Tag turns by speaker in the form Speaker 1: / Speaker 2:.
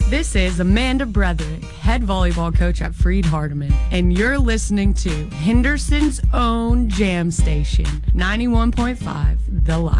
Speaker 1: This is Amanda Brederick, head volleyball coach at Freed Hardeman, and you're listening to Henderson's own jam station, 91.5 The Light.